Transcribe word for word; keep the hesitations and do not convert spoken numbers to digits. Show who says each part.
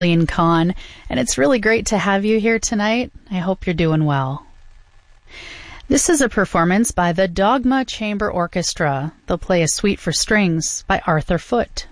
Speaker 1: Lean Kahn, and it's really great to have you here tonight. I hope you're doing well. This is a performance by the Dogma Chamber Orchestra. They'll play a suite for strings by Arthur Foote.